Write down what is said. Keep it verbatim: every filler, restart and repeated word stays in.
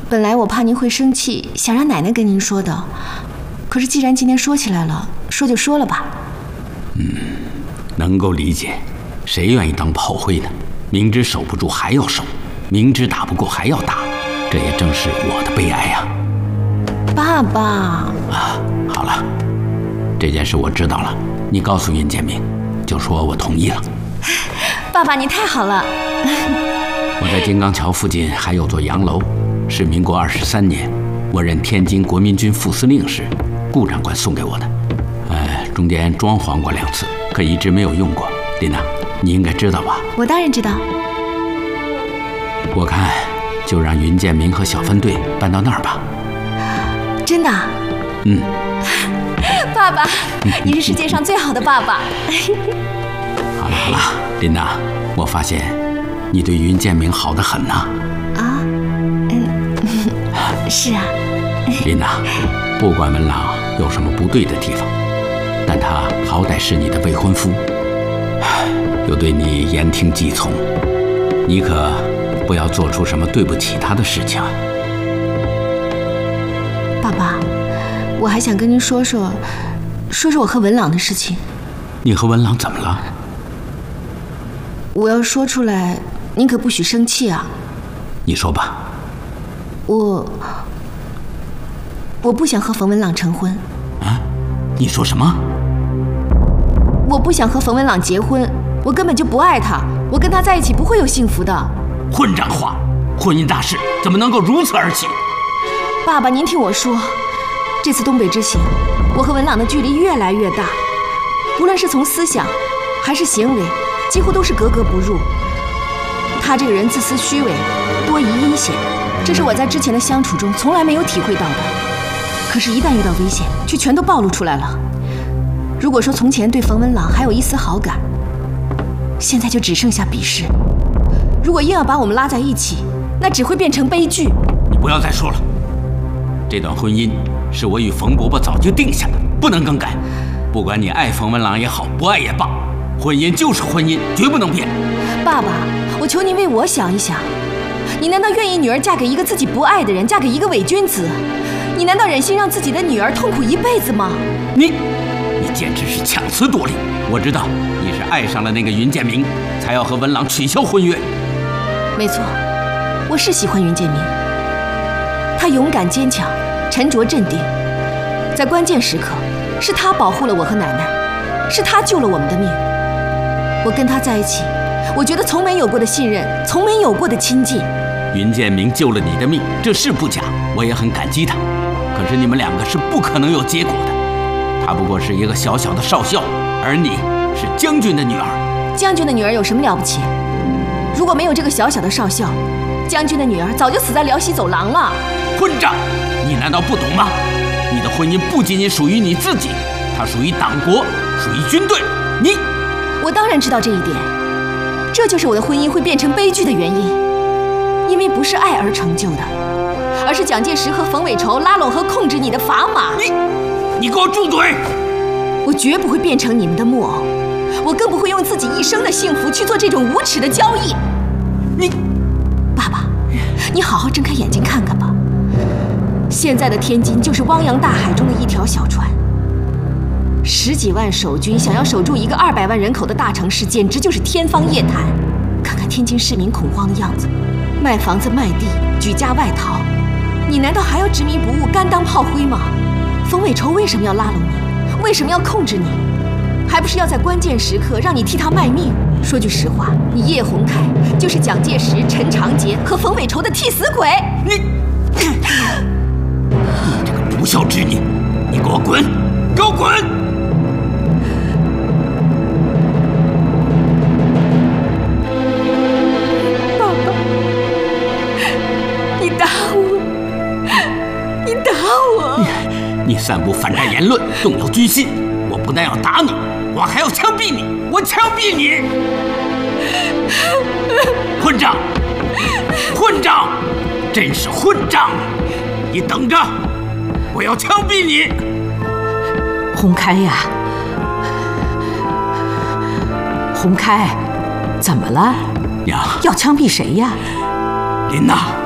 本来我怕您会生气，想让奶奶跟您说的。可是既然今天说起来了，说就说了吧。 嗯，能够理解。谁愿意当炮灰呢？明知守不住还要守，明知打不过还要打，这也正是我的悲哀呀。 爸爸啊，好了，这件事我知道了，你告诉云建明，就说我同意了。 爸爸，你太好了。 我在金刚桥附近还有座洋楼，是民国二十三年我任天津国民军副司令时顾长官送给我的。呃，中间装潢过两次，可一直没有用过。琳娜，你应该知道吧？ 我当然知道。 我看就让云建明和小分队搬到那儿吧。 真的？ 嗯。 爸爸，你是世界上最好的爸爸。 好了好了，琳娜，我发现你对云建明好得很呐。 啊？嗯，是啊。 琳娜，不管文朗有什么不对的地方，但他好歹是你的未婚夫，又对你言听计从，你可不要做出什么对不起他的事情啊。 爸爸，我还想跟您说说，说说我和文朗的事情。 你和文朗怎么了？ 我要说出来，您可不许生气啊。 你说吧。 我，我不想和冯文朗成婚。 啊？你说什么？ 我不想和冯文朗结婚，我根本就不爱他，我跟他在一起不会有幸福的。 混账话！婚姻大事怎么能够如此而起？ 爸爸，您听我说，这次东北之行，我和文朗的距离越来越大，无论是从思想还是行为，几乎都是格格不入。他这个人自私虚伪，多疑阴险，这是我在之前的相处中从来没有体会到的。可是，一旦遇到危险，却全都暴露出来了。如果说从前对冯文朗还有一丝好感，现在就只剩下鄙视。如果硬要把我们拉在一起，那只会变成悲剧。 你不要再说了，这段婚姻是我与冯伯伯早就定下的，不能更改。不管你爱冯文朗也好，不爱也罢，婚姻就是婚姻，绝不能变。 爸爸，我求您为我想一想，你难道愿意女儿嫁给一个自己不爱的人，嫁给一个伪君子？你难道忍心让自己的女儿痛苦一辈子吗？ 你，你简直是强词夺理。我知道你是爱上了那个云建明，才要和文朗取消婚约。 没错，我是喜欢云建明，他勇敢坚强，沉着镇定，在关键时刻，是他保护了我和奶奶，是他救了我们的命。我跟他在一起，我觉得从没有过的信任，从没有过的亲近。 云建明救了你的命，这是不假，我也很感激他。可是你们两个是不可能有结果的。他不过是一个小小的少校，而你是将军的女儿。 将军的女儿有什么了不起？如果没有这个小小的少校，将军的女儿早就死在辽西走廊了。 混账！你难道不懂吗？你的婚姻不仅仅属于你自己，它属于党国，属于军队。你， 我当然知道这一点，这就是我的婚姻会变成悲剧的原因，因为不是爱而成就的，而是蒋介石和冯伟筹拉拢和控制你的砝码。 你，你给我住嘴！ 我绝不会变成你们的木偶，我更不会用自己一生的幸福去做这种无耻的交易。 你， 爸爸，你好好睁开眼睛看看吧。现在的天津就是汪洋大海中的一条小船，十几万守军想要守住一个二百万人口的大城市，简直就是天方夜谭。看看天津市民恐慌的样子，卖房子卖地，举家外逃，你难道还要执迷不悟，甘当炮灰吗？冯伟筹为什么要拉拢你？为什么要控制你？还不是要在关键时刻让你替他卖命？说句实话，你叶洪开就是蒋介石、陈长捷和冯伟筹的替死鬼。 你，你这个不孝之女，你给我滚！给我滚！ 爸爸，你打我！你打我！ 你，你散布反战言论，动摇军心，我不但要打你，我还要枪毙你！我枪毙你！混账！混账！真是混账！你等着，我要枪毙你！ 洪开呀，洪开，怎么了？ 娘， 要枪毙谁呀？ 琳娜。